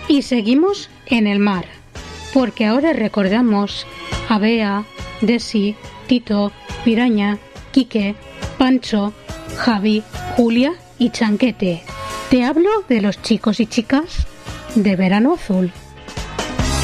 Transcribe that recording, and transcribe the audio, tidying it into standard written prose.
Y seguimos en el mar, porque ahora recordamos a Bea, Desi, Tito, Piraña, Quique, Pancho, Javi, Julia y Chanquete. Te hablo de los chicos y chicas de Verano Azul.